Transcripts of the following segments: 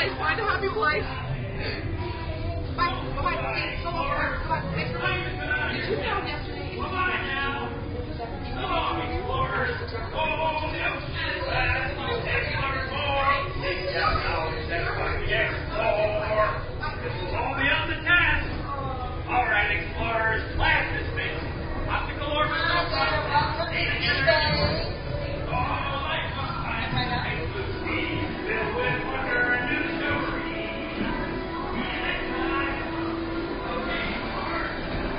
place. Find a happy place. Bye. Bye-bye. Go on. Bye-bye. Thanks for coming. Did you found yesterday? Bye-bye now. Come on, explorers. Oh, no shit. Explorers more. Everybody explore. This is all beyond the task. All right, explorers. Class dismissed. Optical orbit. Stay together. Filled with wonder and new story. Next time. Okay, Mark.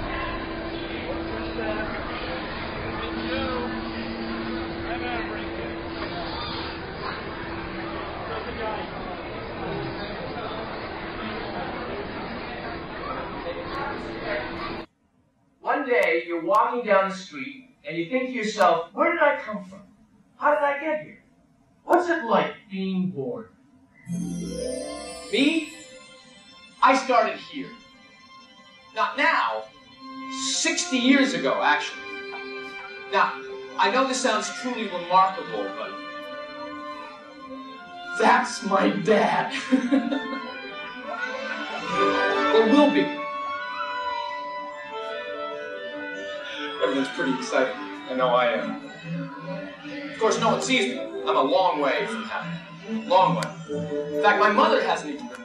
One day, you're walking down the street, and you think to yourself, where did I come from? How did I get here? What's it like being born? Me? I started here. Not now. 60 years ago, actually. Now, I know this sounds truly remarkable, but that's my dad. Or will be. Everything's pretty exciting. I know I am. Of course, no one sees me. I'm a long way from heaven. Long way. In fact, my mother hasn't even been